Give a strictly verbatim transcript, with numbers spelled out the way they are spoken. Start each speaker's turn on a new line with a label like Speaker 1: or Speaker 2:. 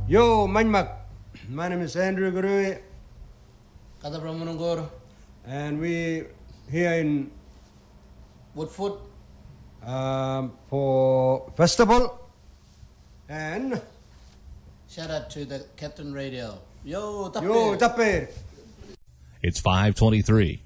Speaker 1: Yo, Manmak. My name is Andrew Gurui.
Speaker 2: Kata Pramunangor.
Speaker 1: And we here in
Speaker 2: Woodford
Speaker 1: um, for festival. And
Speaker 2: shout out to the Captain Radio. Yo, tape.
Speaker 1: Yo, tape.
Speaker 3: It's five twenty-three.